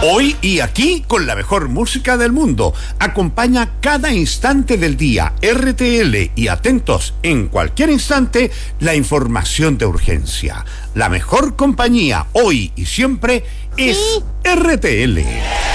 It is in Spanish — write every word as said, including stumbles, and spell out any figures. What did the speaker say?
Hoy y aquí con la mejor música del mundo. Acompaña cada instante del día R T L y atentos en cualquier instante la información de urgencia. La mejor compañía hoy y siempre es Sí. R T L.